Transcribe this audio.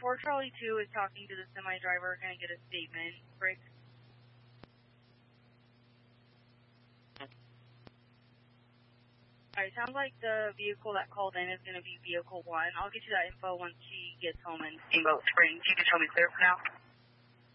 4 Charlie 2 is talking to the semi driver. Can I get a statement? Break. Alright, sounds like the vehicle that called in is going to be vehicle 1. I'll get you that info once she gets home in Steamboat Springs. You can tell me clear for now.